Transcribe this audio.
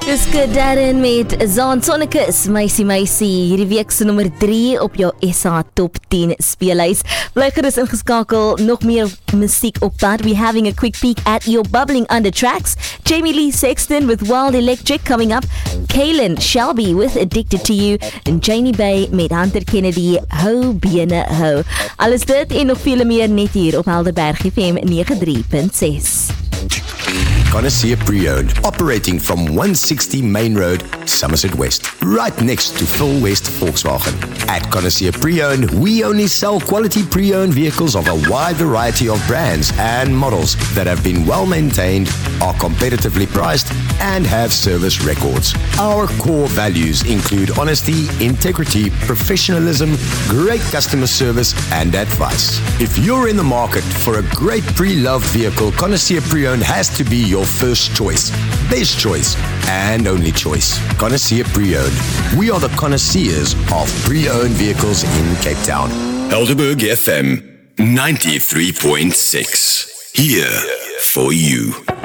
Dis good Darren met Zaan Sonnekus, Meisie, hierdie week se nommer 3 op jou SA Top 10 speellys. Bly gerus ingeskakel, nog meer musiek op pad. We're having a quick peek at your bubbling under tracks. Jamie Lee Sexton with Wild Electric coming up. Kaylin Shelby with Addicted to You. En Janie Bay met Hunter Kennedy, Ho Bene Ho. Alles dit en nog veel meer net hier op Helderberg FM 93.6. Connoisseur Pre-Owned, operating from 160 Main Road, Somerset West, right next to Phil West Volkswagen. At Connoisseur Pre-Owned, we only sell quality pre-owned vehicles of a wide variety of brands and models that have been well maintained, are competitively priced, and have service records. Our core values include honesty, integrity, professionalism, great customer service, and advice. If you're in the market for a great pre-loved vehicle, Connoisseur Pre-Owned has to be your first choice, best choice, and only choice. Connoisseur Pre-Owned. We are the connoisseurs of pre-owned vehicles in Cape Town. Helderberg FM 93.6. Here for you.